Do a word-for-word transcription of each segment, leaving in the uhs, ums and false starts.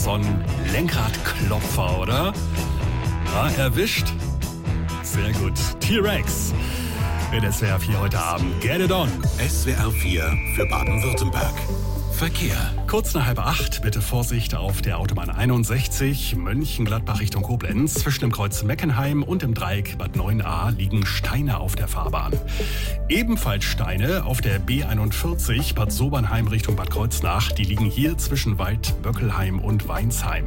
so ein Lenkradklopfer, oder? Ah, erwischt. Sehr gut. T-Rex. In S W R vier heute Abend. Get it on. S W R vier für Baden-Württemberg. Verkehr. Kurz nach halb acht, bitte Vorsicht auf der Autobahn einundsechzig, Mönchengladbach Richtung Koblenz. Zwischen dem Kreuz Meckenheim und dem Dreieck Bad neun a liegen Steine auf der Fahrbahn. Ebenfalls Steine auf der B einundvierzig, Bad Sobernheim Richtung Bad Kreuznach. Die liegen hier zwischen Waldböckelheim und Weinsheim.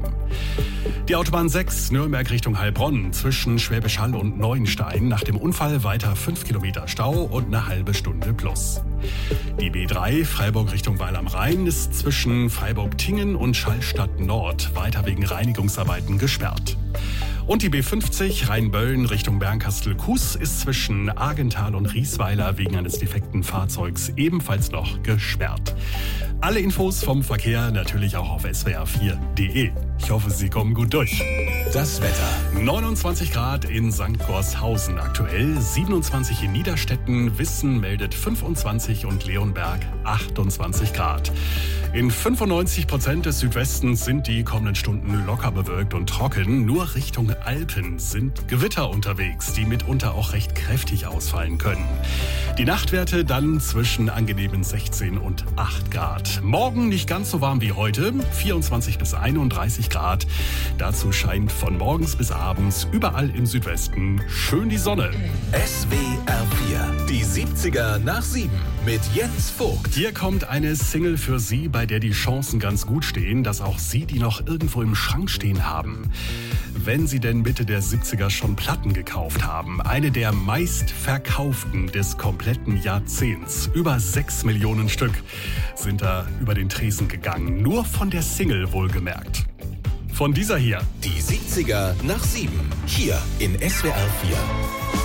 Die Autobahn sechs, Nürnberg Richtung Heilbronn, zwischen Schwäbisch Hall und Neuenstein. Nach dem Unfall weiter fünf Kilometer Stau und eine halbe Stunde plus. Die B drei, Freiburg Richtung Weil am Rhein, ist zwischen Freiburg-Tingen und Schallstadt Nord weiter wegen Reinigungsarbeiten gesperrt. Und die B fünfzig, Rheinböllen Richtung Bernkastel-Kues, ist zwischen Argenthal und Riesweiler wegen eines defekten Fahrzeugs ebenfalls noch gesperrt. Alle Infos vom Verkehr natürlich auch auf S W R vier punkt de. Ich hoffe, Sie kommen gut durch. Das Wetter. neunundzwanzig Grad in Sankt Gorshausen aktuell, siebenundzwanzig in Niederstetten, Wissen meldet fünfundzwanzig und Leonberg achtundzwanzig Grad. In fünfundneunzig Prozent des Südwestens sind die kommenden Stunden locker bewölkt und trocken. Nur Richtung Alpen sind Gewitter unterwegs, die mitunter auch recht kräftig ausfallen können. Die Nachtwerte dann zwischen angenehmen sechzehn und acht Grad. Morgen nicht ganz so warm wie heute, vierundzwanzig bis einunddreißig Grad. Dazu scheint von morgens bis abends überall im Südwesten schön die Sonne. S W R vier, die siebziger nach sieben mit Jens Vogt. Hier kommt eine Single für Sie, bei der die Chancen ganz gut stehen, dass auch Sie die noch irgendwo im Schrank stehen haben. Wenn Sie denn Mitte der siebziger schon Platten gekauft haben. Eine der meistverkauften des kompletten Jahrzehnts. Über sechs Millionen Stück sind da über den Tresen gegangen. Nur von der Single wohlgemerkt. Von dieser hier. Die siebziger nach sieben. Hier in S W R vier.